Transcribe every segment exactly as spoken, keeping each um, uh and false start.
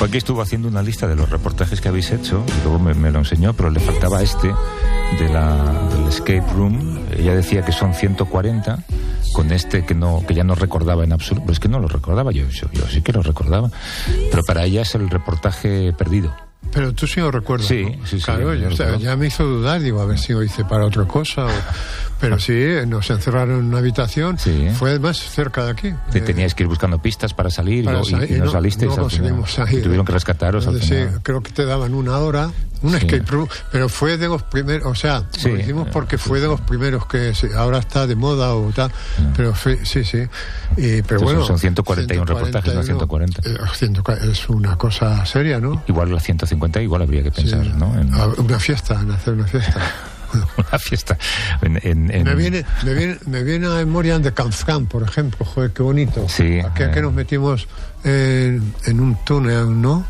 Frankie estuvo haciendo una lista de los reportajes que habéis hecho y luego me, me lo enseñó, pero le faltaba este de la, del escape room. Ella decía que son ciento cuarenta, con este que no que ya no recordaba en absoluto. Pero es que no lo recordaba, yo, yo, yo sí que lo recordaba. Pero para ella es el reportaje perdido. Pero tú sí lo recuerdas, sí, ¿no? Sí, sí. Claro, yo, o sea, ya me hizo dudar, digo, a ver si lo hice para otra cosa. O... Pero sí, nos encerraron en una habitación, sí. Fue más cerca de aquí. Te, eh... Teníais que ir buscando pistas para salir, para y, salir y, y no, no salisteis. No conseguimos salir. Y tuvieron que rescataros al sí, final. Creo que te daban una hora, un sí. escape room, pero fue de los primeros, o sea, sí. lo hicimos porque fue de los primeros que sí, ahora está de moda o tal, no. pero fue, sí, sí. Y, pero Entonces, bueno, son ciento cuarenta y uno reportajes, no ciento cuarenta. Eh, es una cosa seria, ¿no? Igual las ciento cincuenta, igual habría que pensar, sí. ¿no? En... Una fiesta, en hacer una fiesta. Una fiesta. En, en, en... Me, viene, me, viene, me viene a memoria de Canfrán, por ejemplo. Joder, qué bonito. Sí. Aquí eh... que nos metimos en, en un túnel, ¿no?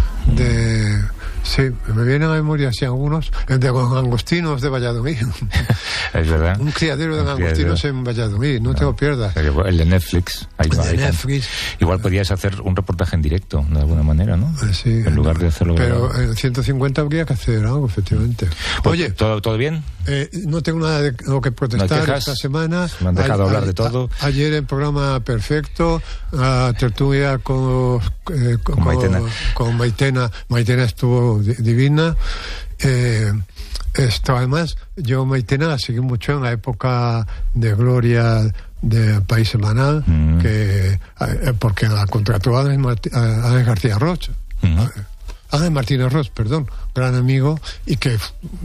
De... Sí, me vienen a memoria así algunos, de los langostinos de Valladolid. Es verdad. Un criadero de langostinos en Valladolid, no, no te lo pierdas. El de Netflix. Ahí el va, de ahí Netflix. Igual podrías hacer un reportaje en directo, de alguna manera, ¿no? Sí. En lugar de hacerlo... Pero grabado. En ciento cincuenta habría que hacer algo, efectivamente. Pues, Oye... ¿todo, ¿todo bien? Eh, no tengo nada de lo que protestar ¿No esta semana. Me han dejado a, hablar a, de todo. A, ayer el programa perfecto, a tertulia con, eh, con, con Maitena. Con Maitena. Maitena estuvo divina. Eh, esto además, yo Maitena la seguí mucho en la época de gloria de País Semanal, mm. que eh, porque la contrató Ángeles Martí, García Rocha. Mm. Ángel Martínez Ross, perdón, gran amigo, y que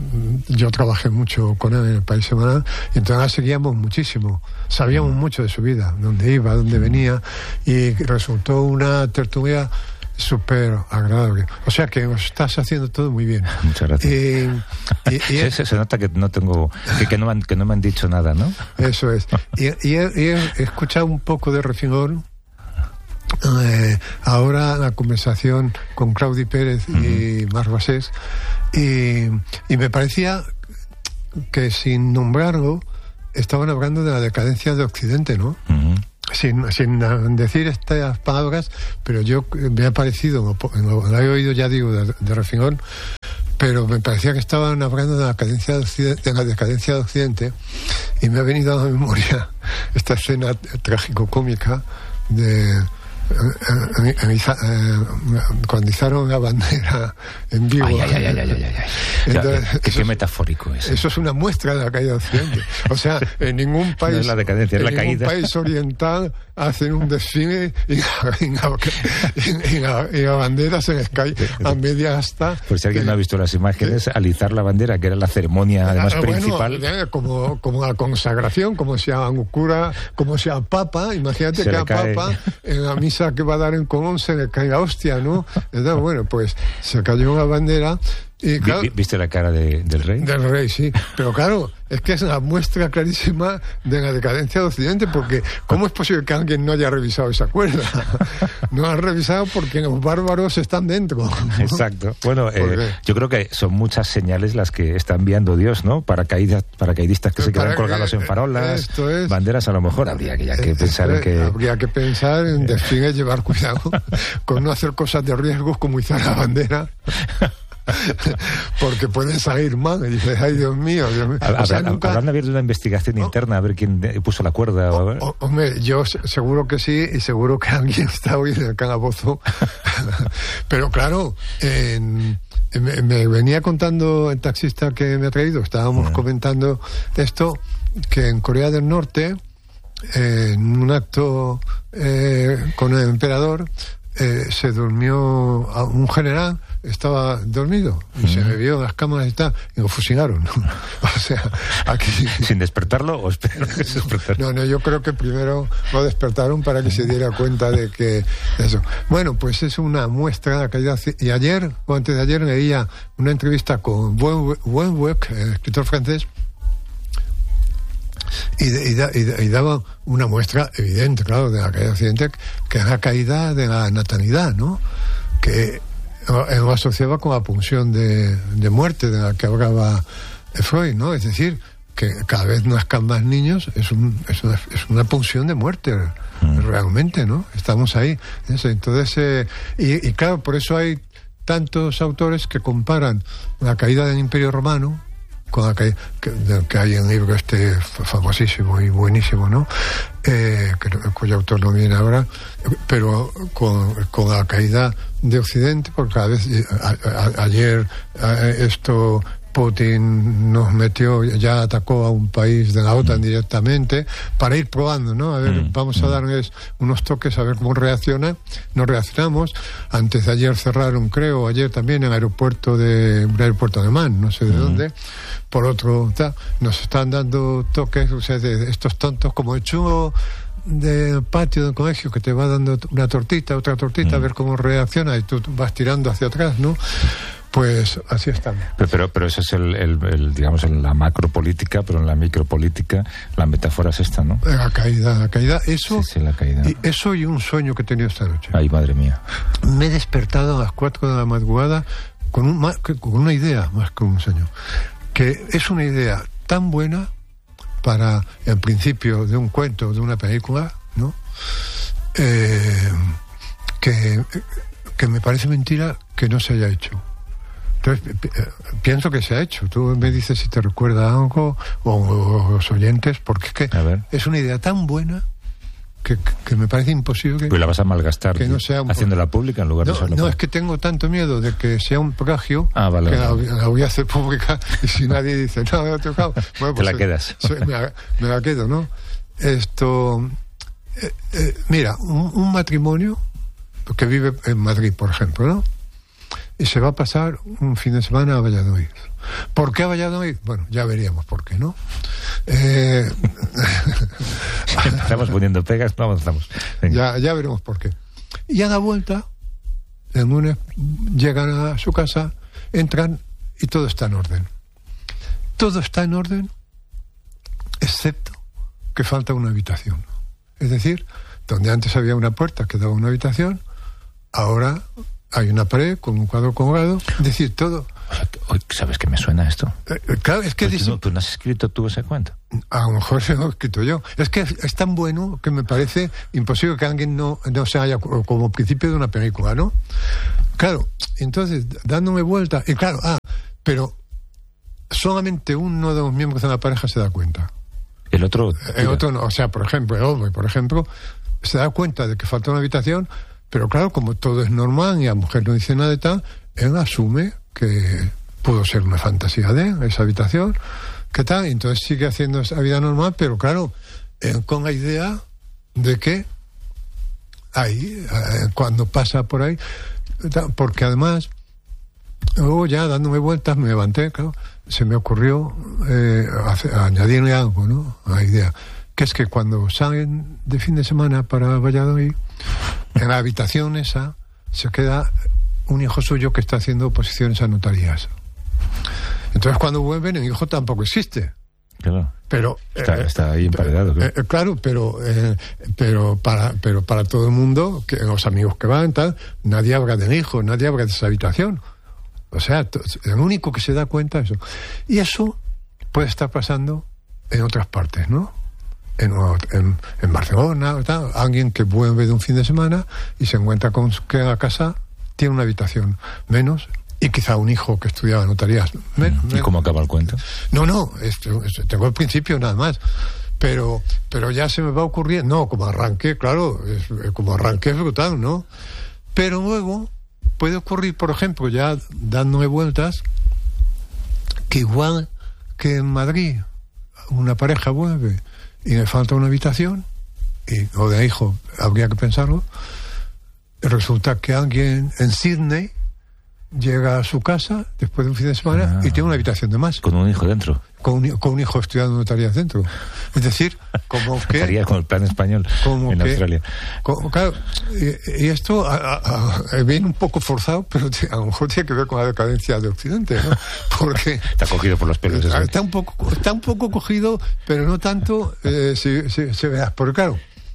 yo trabajé mucho con él en el País Semanal, y entonces la seguíamos muchísimo, sabíamos mucho de su vida, dónde iba, dónde venía, y resultó una tertulia súper agradable. O sea que os estás haciendo todo muy bien. Muchas gracias. Y, y, y es, se, se nota que no tengo, que, que, no me han, que no me han dicho nada, ¿no? Eso es. Y, y, he, y he escuchado un poco de Refingón. Eh, ahora la conversación con Claudi Pérez uh-huh. y Marc Basés, y, y me parecía que sin nombrarlo estaban hablando de la decadencia de Occidente, ¿no? Uh-huh. Sin, sin decir estas palabras, pero yo me ha parecido, lo he oído ya digo de, de Refingón, pero me parecía que estaban hablando de la decadencia de Occidente, de la decadencia de Occidente, y me ha venido a la memoria esta escena trágico-cómica de cuando izaron la bandera en vivo. Ay, ay, ay, ay, ay, ay, ay. Entonces, ya, qué, qué metafórico es. Eso es una muestra de la caída de Occidente. O sea, en ningún país, no es la decadencia, es en la ningún caída. país oriental hacen un desfile y la, y la, y la, y la bandera se les cae a media asta. Por si alguien no ha visto las imágenes, ¿sí? Alizar la bandera, que era la ceremonia además ah, principal. Bueno, como, como la consagración, como sea un cura, como sea papa, imagínate se que a cae. Papa en la misa que va a dar en Colón se le cae la hostia, ¿no? Entonces, bueno, pues se cayó una bandera. Y claro, ¿viste la cara de, del rey? Del rey, sí. Pero claro, es que es una muestra clarísima de la decadencia de Occidente, porque ¿cómo es posible que alguien no haya revisado esa cuerda? No han revisado porque los bárbaros están dentro. Exacto. Bueno, eh, yo creo que son muchas señales las que está enviando Dios, ¿no? Paracaídas, paracaidistas que se quedan colgados en farolas, es, banderas, a lo mejor habría que, ya que pensar en que... Habría que pensar en desfile, llevar cuidado con no hacer cosas de riesgos como izar la bandera. Porque pueden salir mal y dices, ay Dios mío, Dios mío. O sea, nunca... Habrán abierto una investigación ¿no? interna a ver quién puso la cuerda. O, o, hombre, yo seguro que sí, y seguro que alguien está hoy en el calabozo. Pero claro, en, me, me venía contando el taxista que me ha traído, estábamos mm. comentando esto, que en Corea del Norte, eh, en un acto eh, con el emperador, eh, se durmió a un general. Estaba dormido y mm. se me vio en las cámaras y tal, y lo fusilaron. O sea, aquí... ¿Sin despertarlo o espero que se despertara? No, no, yo creo que primero lo despertaron para que se diera cuenta de que eso. Bueno, pues es una muestra de la calidad. Y ayer, o antes de ayer, leía una entrevista con Wenweck, el escritor francés, y, de, y, da, y, da, y daba una muestra evidente, claro, de la caída occidente, que es la caída de la natalidad, ¿no? Que lo asociaba con la pulsión de, de muerte de la que hablaba Freud, ¿no? Es decir, que cada vez nazcan más niños, es, un, es, una, es una pulsión de muerte, mm. realmente, ¿no? Estamos ahí. Eso, entonces, eh, y, y claro, por eso hay tantos autores que comparan la caída del Imperio Romano con la caída, que, que hay un libro este famosísimo y buenísimo, ¿no? Eh, que, cuyo autor no viene ahora, pero con, con la caída de Occidente, porque cada vez a, a, ayer a, esto Putin nos metió, ya atacó a un país de la OTAN mm. directamente, para ir probando, ¿no? A ver, mm. vamos a darles unos toques a ver cómo reacciona. No reaccionamos. Antes de ayer cerraron, creo, ayer también en el aeropuerto de un aeropuerto alemán, no sé de mm. dónde. Por otro, ta, nos están dando toques, o sea, de estos tontos como el chungo del patio del colegio que te va dando una tortita, otra tortita, mm. a ver cómo reacciona y tú vas tirando hacia atrás, ¿no? Pues así estamos. Pero, pero, pero eso es el, el, el, digamos, en la macropolítica, pero en la micropolítica la metáfora es esta, ¿no? La caída, la caída, eso. Sí, sí, la caída. Y eso y un sueño que he tenido esta noche. Ay, madre mía. Me he despertado a las cuatro de la madrugada con, un, con una idea, más que un sueño, que es una idea tan buena para el principio de un cuento, de una película, ¿no? Eh, que, que me parece mentira que no se haya hecho. Entonces, pienso que se ha hecho. Tú me dices si te recuerda algo, o, o los oyentes, porque es que es una idea tan buena que, que me parece imposible. Pues la vas a malgastar que no sea un haciéndola pública en lugar no, de usarla. No, es que tengo tanto miedo de que sea un plagio ah, vale, que vale. La, la voy a hacer pública y si nadie dice, no, me ha tocado. Bueno, te pues, la quedas. Soy, me, la, me la quedo, ¿no? Esto. Eh, eh, mira, un, un matrimonio que vive en Madrid, por ejemplo, ¿no? Y se va a pasar un fin de semana a Valladolid. ¿Por qué a Valladolid? Bueno, ya veríamos por qué, ¿no? Eh... Estamos poniendo pegas, no avanzamos. Ya, ya veremos por qué. Y a la vuelta, el lunes, llegan a su casa, entran y todo está en orden. Todo está en orden, excepto que falta una habitación. Es decir, donde antes había una puerta que daba una habitación, ahora hay una pared con un cuadro colgado, es decir, todo. ¿Sabes qué me suena esto? Eh, claro, es que pues dice, tú, no, ¿Tú no has escrito tú ese cuento? A lo mejor se lo he escrito yo. Es que es, es tan bueno que me parece imposible que alguien no, no se haya como principio de una película, ¿no? Claro, entonces, dándome vuelta, y claro, ah, pero solamente uno de los miembros de la pareja se da cuenta. El otro... El otro no, o sea, por ejemplo, el hombre, por ejemplo, se da cuenta de que falta una habitación, pero claro, como todo es normal y la mujer no dice nada de tal, él asume que pudo ser una fantasía de él, esa habitación, ¿qué tal? Y entonces sigue haciendo esa vida normal, pero claro, él con la idea de que ahí, cuando pasa por ahí, porque además, luego ya dándome vueltas, me levanté, claro, se me ocurrió eh, hacer, añadirle algo, ¿no? A la idea, que es que cuando salen de fin de semana para Valladolid, en la habitación esa se queda un hijo suyo que está haciendo oposiciones a notarías. Entonces cuando vuelven el hijo tampoco existe. Claro. Pero está, eh, está ahí emparedado. Eh, eh, claro, pero eh, pero para pero para todo el mundo, que los amigos que van tal, nadie habla del hijo, nadie habla de esa habitación. O sea, t- el único que se da cuenta es eso. Y eso puede estar pasando en otras partes, ¿no? En, en, en Barcelona, tal, alguien que vuelve de un fin de semana y se encuentra con que la casa tiene una habitación menos, y quizá un hijo que estudiaba notarías. Men, ¿Y men. cómo acaba el cuento? No, no, esto, esto, tengo el principio nada más. Pero, pero ya se me va ocurriendo. No, como arranque, claro, es, como arranque es brutal, ¿no? Pero luego puede ocurrir, por ejemplo, ya dándome vueltas, que igual que en Madrid una pareja vuelve y le falta una habitación, y, o de hijo, habría que pensarlo, resulta que alguien en Sydney llega a su casa después de un fin de semana ah, y tiene una habitación de más. Con un hijo dentro. Con un, con un hijo estudiando notarías dentro. Es decir, como que... Notaría con el plan español como en que, Australia. Como, claro, y, y esto a, a, a, viene un poco forzado, pero te, a lo mejor tiene que ver con la decadencia de Occidente, ¿no? Porque... Está cogido por los pelos. Está, está, un, poco, está un poco cogido, pero no tanto, eh, si, si, si veas. Porque claro,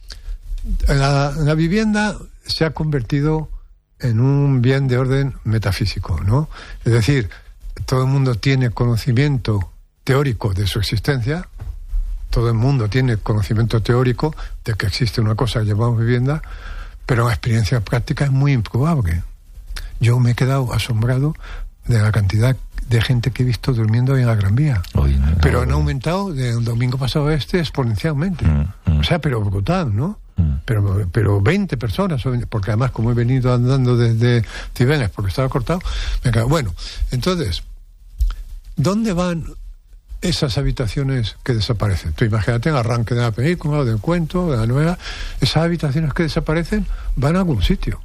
la, la vivienda se ha convertido en un bien de orden metafísico, ¿no? Es decir, todo el mundo tiene conocimiento teórico de su existencia. Todo el mundo tiene conocimiento teórico de que existe una cosa que llamamos vivienda, pero la experiencia práctica es muy improbable. Yo me he quedado asombrado de la cantidad de gente que he visto durmiendo en la Gran Vía. Oye, no, pero no, han aumentado del domingo pasado a este exponencialmente. Mm, mm. O sea, pero brutal, ¿no? Mm. Pero, pero veinte personas, porque además como he venido andando desde Cibeles, porque estaba cortado, me quedo. Bueno, entonces, ¿dónde van esas habitaciones que desaparecen? Tú imagínate el arranque de la película, o del cuento, de la novela, esas habitaciones que desaparecen van a algún sitio.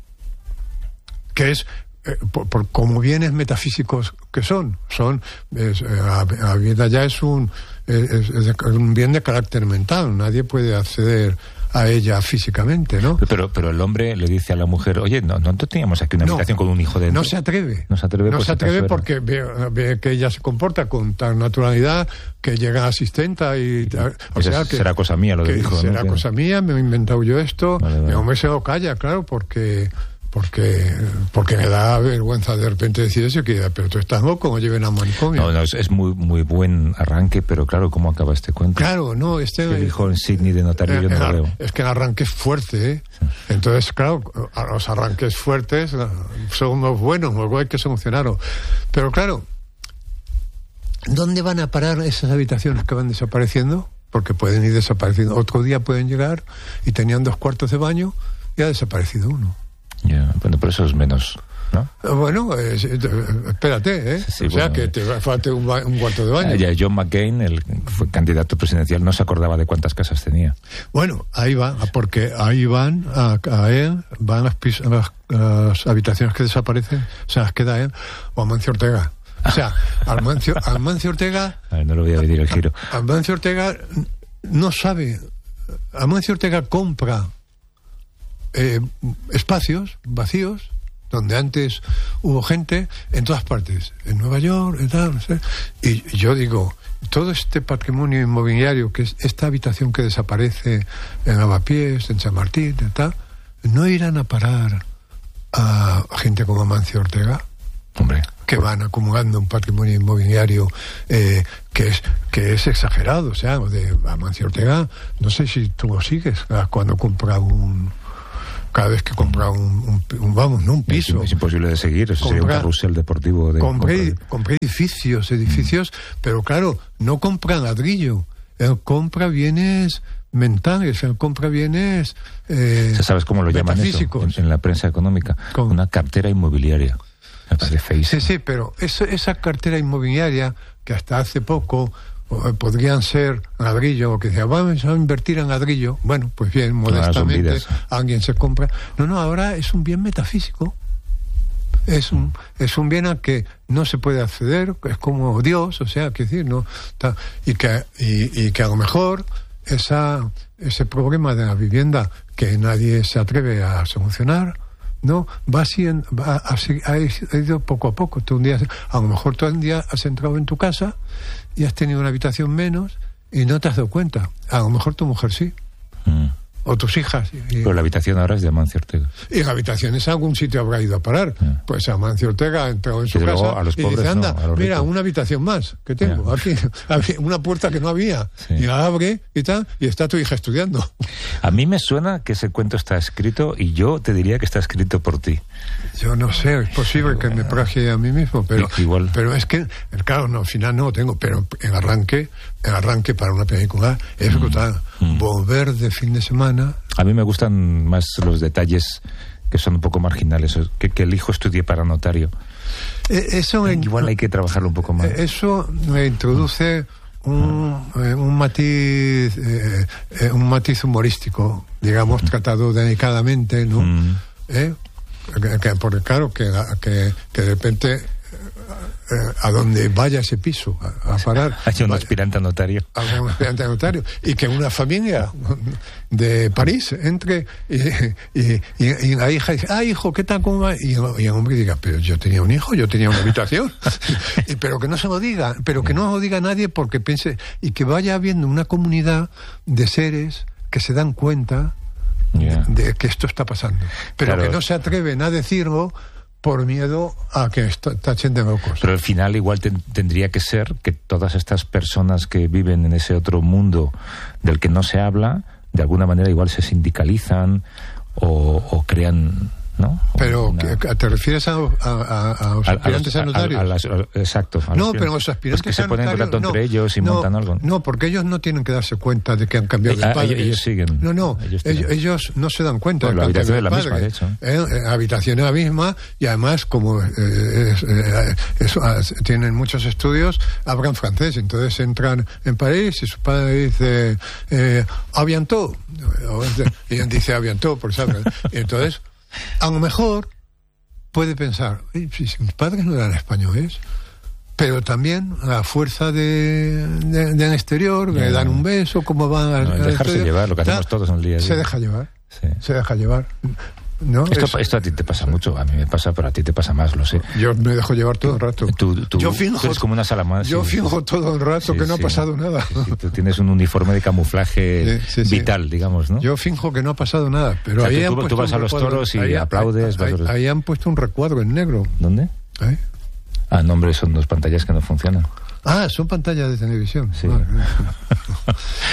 Que es, eh, por, por como bienes metafísicos que son, son es, eh, la, la vivienda ya es un, es, es un bien de carácter mental, nadie puede acceder a ella físicamente, ¿no? Pero pero el hombre le dice a la mujer, oye, no, no teníamos aquí una no, habitación con un hijo dentro. No se atreve. No se atreve, no pues se atreve porque ve, ve que ella se comporta con tal naturalidad que llega asistenta y... O sea, que, será cosa mía lo que, que dijo. Será ¿no? cosa mía, me he inventado yo esto. Vale, vale. El hombre se lo calla, claro, porque... Porque porque me da vergüenza de repente decir eso, que pero tú estás loco, no lleven a manicomio. No, no, es, es muy muy buen arranque, pero claro, ¿cómo acaba este cuento? Claro, no, este... Que dijo en Sydney de notario, eh, yo no lo veo. Es que el arranque es fuerte, ¿eh? Sí. Entonces, claro, los arranques fuertes son los buenos, luego hay que solucionarlos. Pero claro, ¿dónde van a parar esas habitaciones que van desapareciendo? Porque pueden ir desapareciendo. Otro día pueden llegar y tenían dos cuartos de baño y ha desaparecido uno. Ya, yeah, bueno, pero eso es menos, ¿no? Bueno, eh, espérate, ¿eh? Sí, o sea, bueno, que te falte un, un cuarto de baño. Ya, John McCain, el fue candidato presidencial, no se acordaba de cuántas casas tenía. Bueno, ahí va, porque ahí van a, a él, van las, a las, a las habitaciones que desaparecen, o sea, las queda él, o Amancio Ortega. O sea, Amancio, Amancio Ortega... A ver, no lo voy a pedir el giro. Amancio Ortega no sabe... Amancio Ortega compra... Eh, espacios vacíos donde antes hubo gente en todas partes, en Nueva York, y tal, no sé. Y yo digo, todo este patrimonio inmobiliario, que es esta habitación que desaparece en Lavapiés, en Chamartín, y tal, ¿no irán a parar a gente como Amancio Ortega? Hombre, que van acumulando un patrimonio inmobiliario eh, que es que es exagerado, o sea, de Amancio Ortega, no sé si tú lo sigues cuando compra un cada vez que compra un, un, un vamos, no un piso. Es, es imposible de seguir, eso compra, sería un carrusel deportivo. De compré, compré edificios, edificios, mm. pero claro, no compra ladrillo, él compra bienes mentales, él compra bienes eh, ¿sabes cómo lo llaman eso en, en la prensa económica? ¿Cómo? Una cartera inmobiliaria. Me parece feísimo. Sí, sí, pero eso, esa cartera inmobiliaria que hasta hace poco podrían ser ladrillo, o que decía, vamos a invertir en ladrillo. Bueno, pues bien, modestamente alguien se compra. No, no, ahora es un bien metafísico. Es un, es un bien al que no se puede acceder, es como Dios, o sea, que decir, no, ta, y que y, y que a lo mejor esa ese problema de la vivienda que nadie se atreve a solucionar, no, va así, en, va así, ha ido poco a poco. Tú un día, a lo mejor tú un día has entrado en tu casa y has tenido una habitación menos y no te has dado cuenta. A lo mejor tu mujer sí. Mm. O tus hijas. Y, pero la habitación ahora es de Amancio Ortega. Y la habitación es a algún sitio habrá ido a parar. Yeah. Pues Amancio Ortega ha entrado en su Desde casa luego, a los y pobres, dice, anda, no, mira, una habitación más que tengo. Yeah. Aquí, una puerta que no había. Sí. Y la abre y tal, y está tu hija estudiando. A mí me suena que ese cuento está escrito y yo te diría que está escrito por ti. Yo no sé, es posible que me plagie a mí mismo, pero, igual. pero es que, claro, no, al final no lo tengo, pero el arranque, el arranque para una película es mm. brutal. Mm. Volver de fin de semana. A mí me gustan más los detalles que son un poco marginales, que, que el hijo estudie para notario. Eh, eso en, igual hay que trabajarlo un poco más. Eso me introduce un, eh, un matiz eh, eh, un matiz humorístico, digamos, mm. tratado delicadamente, ¿no? Mm. ¿Eh? Que, que, porque claro, que, que, que de repente eh, a donde vaya ese piso a, a parar hay un aspirante a notario hay un aspirante a notario y que una familia de París entre y, y, y, y la hija dice, ah, hijo, ¿qué tal? ¿Cómo va? Y, y el hombre diga, pero yo tenía un hijo, yo tenía una habitación y, pero que no se lo diga, pero que no lo diga nadie, porque piense, y que vaya habiendo una comunidad de seres que se dan cuenta Yeah. De, de que esto está pasando, pero claro. que no se atreven a decirlo por miedo a que tachen de locos. Pero al final igual ten, tendría que ser que todas estas personas que viven en ese otro mundo del que no se habla, de alguna manera igual se sindicalizan o, o crean... ¿no? Pero, una... ¿te refieres a, a, a, a los aspirantes a, a, a notarios? A, a las, exacto. A no, los pero los aspirantes pues que a se ponen en contacto no, entre ellos y no, montan algo. No, porque ellos no tienen que darse cuenta de que han cambiado de padre. Ellos siguen. No, no, ellos, ellos, ellos no se dan cuenta. Bueno, de la habitación es la misma, de hecho. Eh, la habitación es la misma y además, como eh, es, eh, es, tienen muchos estudios, hablan francés. Entonces entran en París y su padre dice eh, «Aviantó». Y él dice «Aviantó», por saber. Y entonces, a lo mejor... puede pensar, si mis padres no eran españoles, pero también la fuerza de, de, del exterior, me dan un beso, cómo van al, no, al dejarse exterior, llevar, lo que hacemos todos en el día a día. Se deja llevar, sí. se deja llevar. ¿No? Esto, es... esto a ti te pasa mucho, a mí me pasa, pero a ti te pasa más, lo sé. Yo me dejo llevar todo el rato. Tú, tú, yo finjo, tú eres como una salamandra. Yo sí, finjo todo el rato sí, que no sí, ha pasado nada. Sí, sí, tú tienes un uniforme de camuflaje sí, sí, vital, sí. digamos, ¿no? Yo finjo que no ha pasado nada, pero o sea, ahí tú, han tú vas a los toros y ahí, aplaudes. Ahí, ahí, ahí han puesto un recuadro en negro. ¿Dónde? ¿Eh? Ah, no, hombre, son dos pantallas que no funcionan. Ah, son pantallas de televisión. Sí. Ah,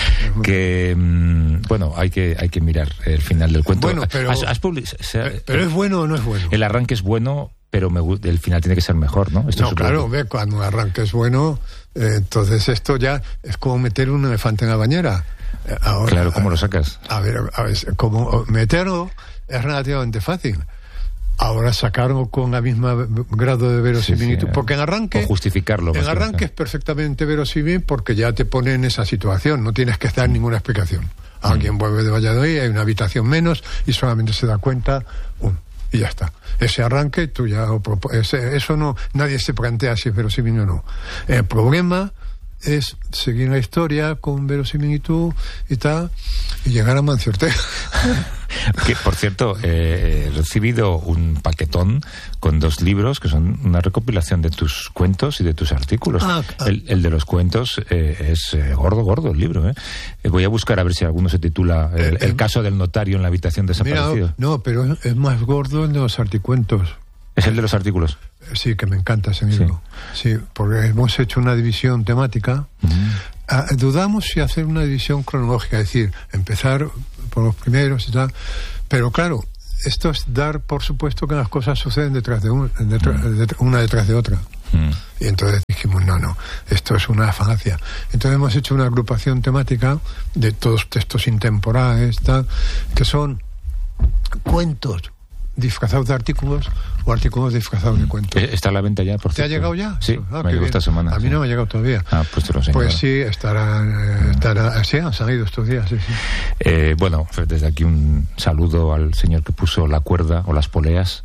que mmm, bueno, hay que hay que mirar el final del cuento. Bueno, pero, ¿Has, has public... o sea, pero es bueno o no es bueno. El arranque es bueno, pero me, el final tiene que ser mejor, ¿no? Esto no, es claro, ve, cuando el arranque es bueno, eh, entonces esto ya es como meter un elefante en la bañera. Ahora, claro, ¿cómo lo sacas? A ver, a ver, como meterlo es relativamente fácil. Ahora sacarlo con la misma grado de verosimilitud, sí, sí, porque en arranque o justificarlo. En arranque es perfectamente verosímil porque ya te pone en esa situación, no tienes que dar ninguna explicación. Alguien mm. vuelve de Valladolid, hay una habitación menos y solamente se da cuenta, um, y ya está. Ese arranque, tú ya ese, eso no, nadie se plantea si es verosímil o no. El problema es seguir la historia con verosimilitud y tal, y llegar a Mancio Ortega. Que, por cierto, eh, he recibido un paquetón con dos libros que son una recopilación de tus cuentos y de tus artículos. Ah, ah. El, el de los cuentos eh, es eh, gordo, gordo el libro. ¿eh? Voy a buscar a ver si alguno se titula El, eh, el caso del notario en la habitación desaparecido. Mira, no, pero es, es más gordo el de los articuentos. ¿Es el de los artículos? Sí, que me encanta ese libro. Sí, sí, porque hemos hecho una división temática. Uh-huh. Ah, dudamos si hacer una división cronológica, es decir, empezar por los primeros y tal. Pero claro, esto es dar por supuesto que las cosas suceden detrás de, un, detrás, uh-huh. de una detrás de otra. Uh-huh. Y entonces dijimos, no, no, esto es una falacia. Entonces hemos hecho una agrupación temática de todos textos intemporales, tal, que son cuentos disfrazados de artículos o artículos disfrazados de cuentos. ¿Está a la venta ya, por cierto? ¿Te ha llegado ya? Sí, ah, me llegó esta semana. A mí sí. no me ha llegado todavía. Ah, pues te lo enseño. Pues sí, estará, estará, sí, han salido estos días, sí, sí. Eh, bueno, desde aquí un saludo al señor que puso la cuerda o las poleas,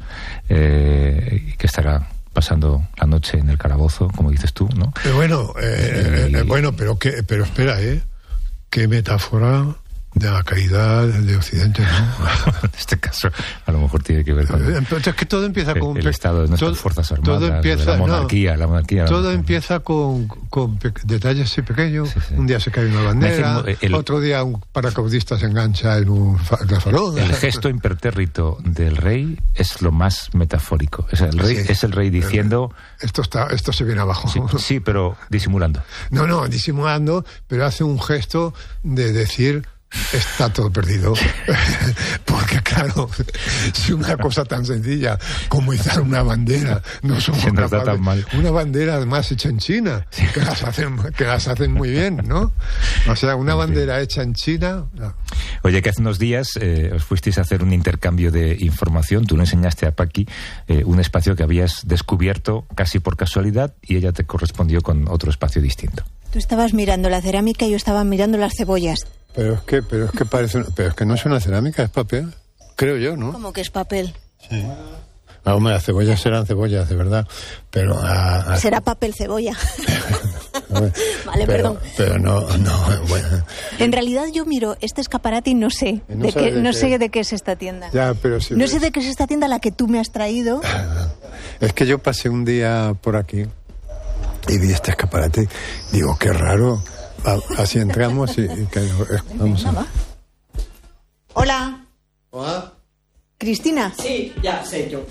eh, que estará pasando la noche en el calabozo, como dices tú, ¿no? Pero bueno, eh, y... eh, bueno, pero que, pero espera, ¿eh? Qué metáfora de la caída de Occidente, ¿no? En este caso, a lo mejor tiene que ver con el, es que todo empieza con el, el estado de nuestras todo, fuerzas armadas, todo empieza, de la monarquía, no, la monarquía. Todo la empieza con, con pe- detalles así pequeños. Sí, sí. Un día se cae una bandera, el, el, otro día un paracaudista se engancha en un farol. El gesto impertérrito del rey es lo más metafórico. O sea, el rey sí, es el rey diciendo... Esto está, esto se viene abajo. Sí, sí, pero disimulando. No, no, disimulando, pero hace un gesto de decir... Está todo perdido. Porque claro, si una cosa tan sencilla como izar una bandera no somos no capaces, tan mal. Una bandera además hecha en China, sí. que las hacen que las hacen muy bien, ¿no? O sea, una bandera sí. hecha en China. No. Oye, que hace unos días eh, os fuisteis a hacer un intercambio de información. Tú le enseñaste a Paqui eh, un espacio que habías descubierto casi por casualidad y ella te correspondió con otro espacio distinto. Tú estabas mirando la cerámica y yo estaba mirando las cebollas. Pero es que, pero es que parece, una, pero es que no es una cerámica, es papel, creo yo, ¿no? ¿Cómo que es papel? Sí. Ah, hombre, las cebollas serán cebollas, de verdad, pero... A, a... Será papel cebolla. Vale, pero, perdón. Pero no, no, bueno. En realidad yo miro este escaparate y no sé, no, de qué, de no qué... sé de qué es esta tienda. Ya, pero si no ves... sé de qué es esta tienda a la que tú me has traído. Es que yo pasé un día por aquí y vi este escaparate, digo, qué raro... Así entramos y, y que, vamos a... Hola. Hola. Cristina. Sí, ya sé yo.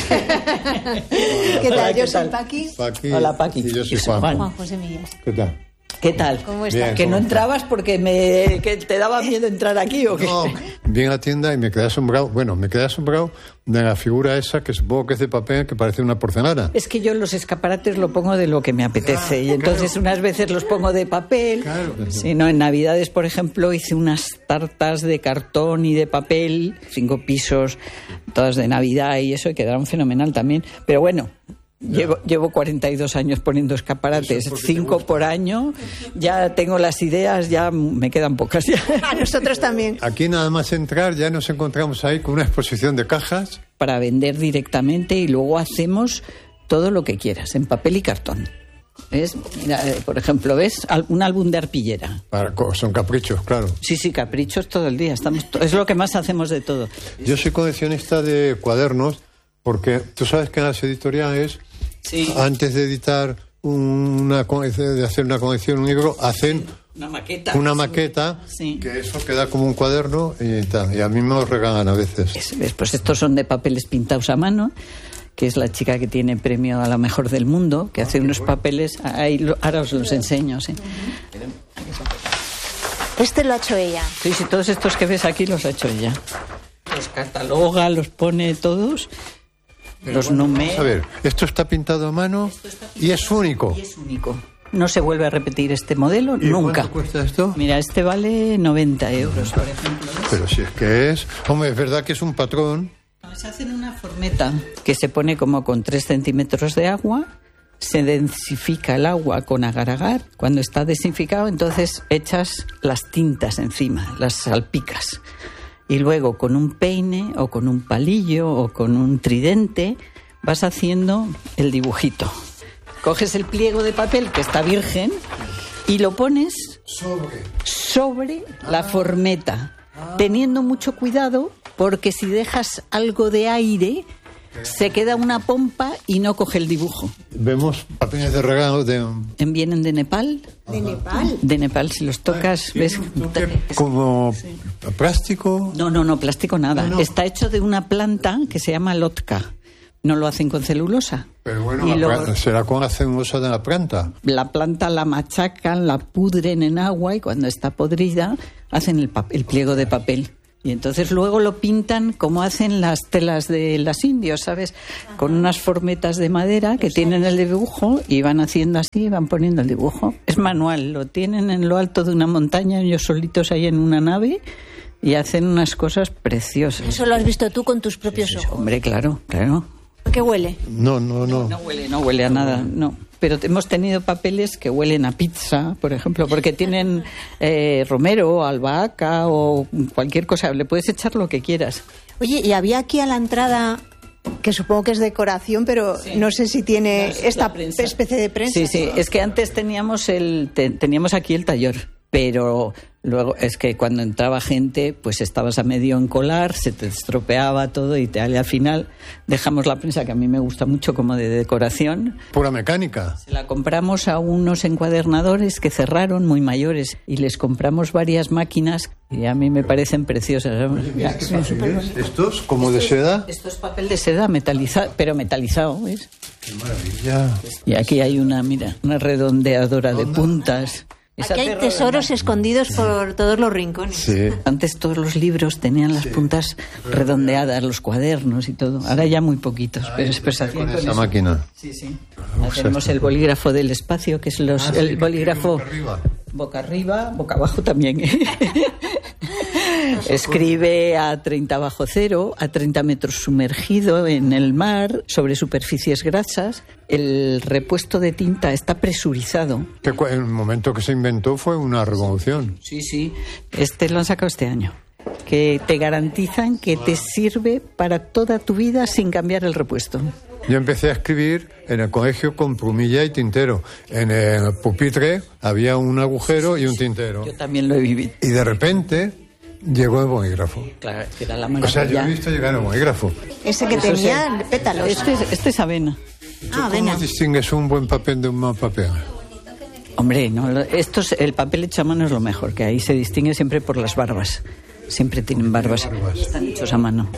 ¿Qué tal? Yo soy Paqui. Paqui. Hola, Paqui. Y yo soy Y soy Juan. Juan. Juan José Millás. ¿Qué tal? ¿Qué tal? ¿Cómo estás? Bien. Que no ¿Cómo entrabas porque me que te daba miedo entrar aquí o qué. No, vi en la tienda y me quedé asombrado. Bueno, me quedé asombrado de la figura esa que supongo que es de papel, que parece una porcelana. Es que yo los escaparates lo pongo de lo que me apetece. Ah, y entonces claro. unas veces los pongo de papel. Claro. Si no, en Navidades, por ejemplo, hice unas tartas de cartón y de papel, cinco pisos, todas de Navidad y eso, y quedaron fenomenal también. Pero bueno, llevo, llevo cuarenta y dos años poniendo escaparates, cinco por año. Ya tengo las ideas, ya me quedan pocas. Ya. A nosotros también. Aquí nada más entrar ya nos encontramos ahí con una exposición de cajas. Para vender directamente y luego hacemos todo lo que quieras, en papel y cartón. ¿Ves? Mira, eh, por ejemplo, ¿ves? Al- Un álbum de arpillera. Para, son caprichos, claro. Sí, sí, caprichos todo el día. Estamos to- es lo que más hacemos de todo. Yo soy coleccionista de cuadernos porque tú sabes que en las editoriales, Sí. antes de editar una co- de hacer una colección, un libro, hacen Una maqueta. una maqueta, Sí. que eso queda como un cuaderno y tal. Y a mí me los regalan a veces. Es- ves, Pues estos son de papeles pintados a mano, que es la chica que tiene premio a la mejor del mundo, que hace unos papeles. Ahí lo- ahora os los enseño, sí. Este lo ha hecho ella. Sí, sí, todos estos que ves aquí los ha hecho ella. Los cataloga, los pone todos, los numera. Vamos a ver, esto está pintado a mano y es único. Y es único. No se vuelve a repetir este modelo ¿Y nunca. cuánto cuesta esto? Mira, este vale noventa euros, por ejemplo. ¿ves? Pero si es que es... Hombre, es verdad que es un patrón. Se hace en una formeta que se pone como con tres centímetros de agua, se densifica el agua con agar-agar. Cuando está densificado, entonces echas las tintas encima, las salpicas. Y luego con un peine o con un palillo o con un tridente vas haciendo el dibujito. Coges el pliego de papel que está virgen y lo pones Sobre. sobre la formeta, teniendo mucho cuidado porque si dejas algo de aire se queda una pompa y no coge el dibujo. Vemos papeles de regalo de... Vienen de Nepal. ¿De Nepal? De Nepal, si los tocas, ves. Como plástico. No, no, no, plástico nada. No, no. Está hecho de una planta que se llama lotka. No lo hacen con celulosa. Pero bueno, Y la lo- planta- será con la celulosa de la planta. La planta la machacan, la pudren en agua y cuando está podrida hacen el, pa- el pliego de papel. Y entonces luego lo pintan como hacen las telas de las indios, ¿sabes? Con unas formetas de madera que tienen el dibujo y van haciendo así, van poniendo el dibujo. Es manual, lo tienen en lo alto de una montaña, ellos solitos ahí en una nave y hacen unas cosas preciosas. Eso lo has visto tú con tus propios ojos. Hombre, claro, claro. ¿Qué huele? No, no, no. No huele, no huele a nada, no. Pero hemos tenido papeles que huelen a pizza, por ejemplo, porque tienen eh, romero, albahaca o cualquier cosa. Le puedes echar lo que quieras. Oye, y había aquí a la entrada, que supongo que es decoración, pero no sé si tiene No, es esta la prensa. especie de prensa. Sí, sí. Es que antes teníamos el te- teníamos aquí el taller, pero luego es que cuando entraba gente, pues estabas a medio encolar, se te estropeaba todo y te, al final dejamos la prensa, que a mí me gusta mucho como de decoración. Pura mecánica. Se la compramos a unos encuadernadores que cerraron, muy mayores, y les compramos varias máquinas y a mí me parecen preciosas. Estos, como de seda. Esto es papel de seda metalizado, pero metalizado, ¿ves? Qué maravilla. Y aquí hay una, mira, una redondeadora de puntas. Esa Aquí hay terra- tesoros escondidos por todos los rincones. Sí. Antes todos los libros tenían las puntas redondeadas, los cuadernos y todo. Ahora ya muy poquitos, pero es pues hacían Con con esa eso. máquina. Sí, sí. Tenemos el bolígrafo del espacio, que es los, Ah, sí, el que bolígrafo boca arriba. boca arriba, boca abajo también. ¿eh? Escribe a treinta bajo cero, a treinta metros sumergido en el mar, sobre superficies grasas. El repuesto de tinta está presurizado. Que cu- el momento que se inventó fue una revolución. Sí, sí. Este lo han sacado este año. Que te garantizan que te sirve para toda tu vida sin cambiar el repuesto. Yo empecé a escribir en el colegio con plumilla y tintero. En el pupitre había un agujero y un tintero. Yo también lo he vivido. Y de repente llegó el bolígrafo. Claro, que era la O sea, yo maravilla. he visto llegar el bolígrafo. Ese que Eso tenía sí. pétalos. Este es, este es avena. Ah, venga. ¿Cómo distingues un buen papel de un mal papel? Hombre, no, lo- esto es- el papel hecho a mano es lo mejor, que ahí se distingue siempre por las barbas. Siempre tienen barbas. Barbas. Están hechos a mano.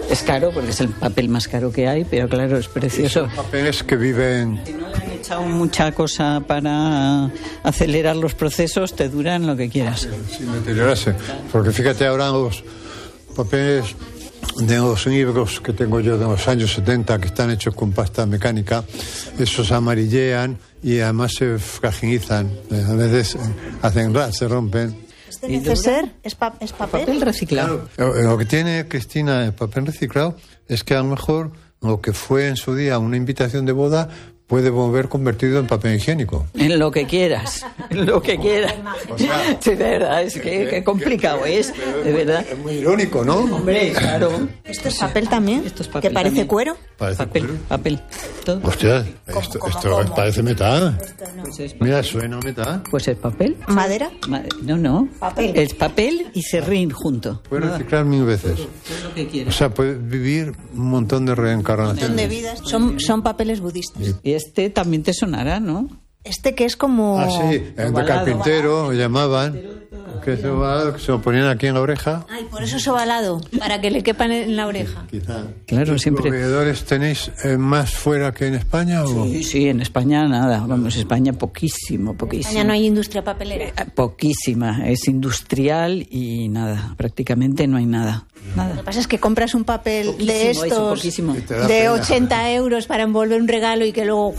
Es caro porque es el papel más caro que hay, pero claro, es precioso. Son papeles que viven... Si no le han echado mucha cosa para acelerar los procesos, te duran lo que quieras. Sin deteriorarse. Porque fíjate ahora los papeles de los libros que tengo yo de los años setenta, que están hechos con pasta mecánica, esos amarillean y además se fragilizan. A veces hacen ras, se rompen. ¿Este neceser es, pa es papel? Papel reciclado. Claro, lo que tiene Cristina el papel reciclado es que a lo mejor lo que fue en su día una invitación de boda puede volver convertido en papel higiénico. En lo que quieras, en lo que quieras. O sea, sí, de verdad, es que, que complicado es, de verdad. Es muy irónico, ¿no? Hombre, claro. ¿Esto es papel también? Esto es papel ¿Que parece también. cuero? Parece Papel, cuero. papel, todo. Hostia, esto, ¿Cómo, esto cómo? parece metal. No. Pues es, Mira, suena metal. pues es papel. ¿Madera? Ma- No, no. Papel. Es papel y serrín junto. Puedes reciclar mil veces. Es lo que O quieras. sea, puedes vivir un montón de Son de reencarnaciones. vidas. Son, son papeles budistas. Y este también te sonará, ¿no? Este que es como... Ah, sí, el de Ovalado. carpintero, lo llamaban. Que se, ovalado, que se lo ponían aquí en la oreja. Ay, por eso es ovalado, para que le quepan en la oreja. Quizá. Claro, ¿Los siempre. proveedores tenéis eh, más fuera que en España? ¿O? Sí, sí, en España nada. Vamos, España poquísimo, En poquísimo. España no hay industria papelera. Eh, Poquísima. Es industrial y nada. Prácticamente no hay nada. Lo que Nada. pasa es que compras un papel de Poquísimo, eso, estos poquísimo. Y te da de pena. ochenta euros para envolver un regalo y que luego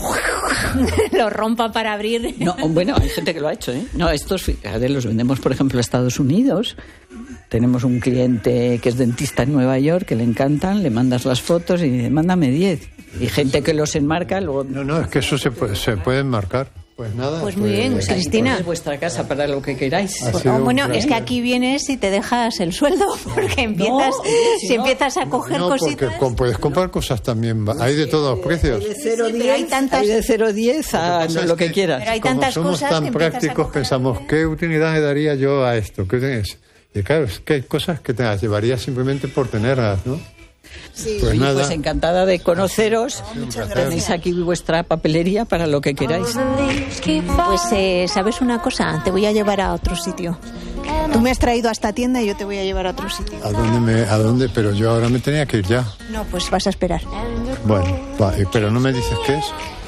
lo rompa para abrir. No, bueno, hay gente que lo ha hecho, ¿eh? No, estos, fíjate, los vendemos, por ejemplo, a Estados Unidos. Tenemos un cliente que es dentista en Nueva York, que le encantan, le mandas las fotos y dice, mándame diez. Y gente que los enmarca, luego... No, no, es que eso se puede, se puede enmarcar. Pues nada. Pues muy bien, pues, Cristina. Es vuestra casa para lo que queráis. Ha Pues, sido oh, un bueno, placer. es que aquí vienes y te dejas el sueldo, porque empiezas, si si no- empiezas a coger No, porque cositas. com- puedes comprar cosas también. va- Hay de todos los precios. De cero a Sí, pero hay diez, tantas- hay de cero a diez a pasa es lo que que- quieras. Pero hay Como tantas somos cosas tan que empiezas a prácticos, coger pensamos, ¿qué utilidad le daría yo a esto? ¿Qué utilidad es? Y claro, es que hay cosas que te las llevarías simplemente por tenerlas, ¿no? Sí. Pues Oye, nada. pues encantada de conoceros. Muchas Tenéis gracias. aquí vuestra papelería para lo que queráis. Pues, eh, ¿sabes una cosa? Te voy a llevar a otro sitio. Tú me has traído a esta tienda y yo te voy a llevar a otro sitio. ¿A dónde me, a dónde? Pero yo ahora me tenía que ir ya. No, pues vas a esperar. Bueno, va, eh, pero no me dices qué es.